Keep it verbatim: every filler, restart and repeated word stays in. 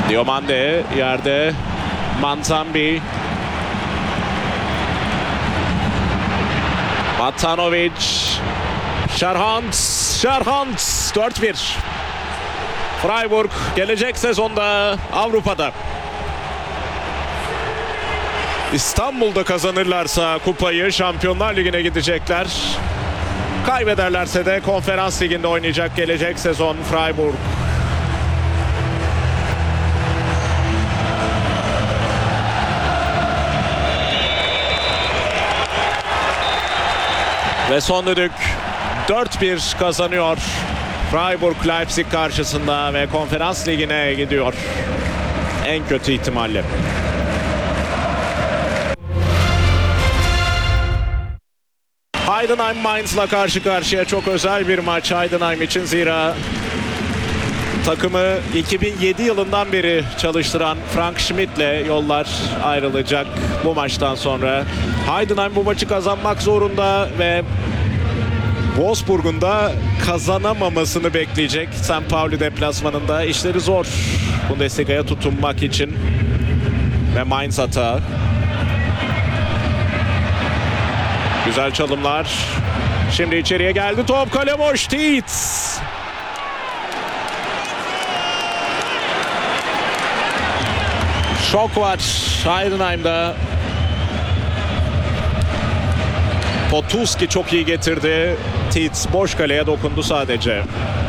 Diomande yerde. Manzambi. Matanovic. Sherhans. Sherhans. dört bir. Freiburg gelecek sezonda Avrupa'da. İstanbul'da kazanırlarsa kupayı Şampiyonlar Ligi'ne gidecekler. Kaybederlerse de Konferans Ligi'nde oynayacak gelecek sezon Freiburg. Ve son düdük dört bir kazanıyor Freiburg Leipzig karşısında ve Konferans Ligi'ne gidiyor. En kötü ihtimalle. Heidenheim Mainz'la karşı karşıya, çok özel bir maç Heidenheim için, zira takımı iki bin yedi yılından beri çalıştıran Frank Schmidt'le yollar ayrılacak bu maçtan sonra. Heidenheim bu maçı kazanmak zorunda ve Wolfsburg'un da kazanamamasını bekleyecek. Sankt Pauli deplasmanında işleri zor Bundesliga'ya tutunmak için. Ve Mainz hata. Güzel çalımlar. Şimdi içeriye geldi top, kale boş. Tietz. Şok var Heidenheim'da. Potuski çok iyi getirdi. Tietz boş kaleye dokundu sadece.